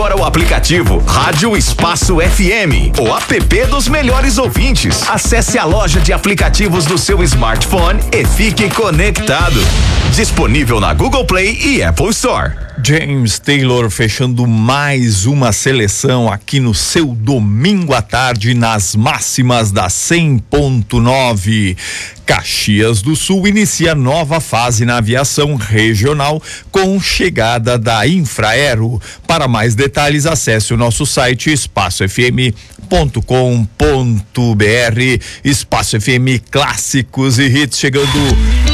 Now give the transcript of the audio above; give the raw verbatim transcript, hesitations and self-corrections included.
Para o aplicativo Rádio Espaço F M, o app dos melhores ouvintes. Acesse a loja de aplicativos do seu smartphone e fique conectado. Disponível na Google Play e Apple Store. James Taylor fechando mais uma seleção aqui no seu domingo à tarde nas máximas da cem ponto nove. Caxias do Sul inicia nova fase na aviação regional com chegada da Infraero. Para mais detalhes, acesse o nosso site espaço f m ponto com ponto b r. Espaço F M, clássicos e hits chegando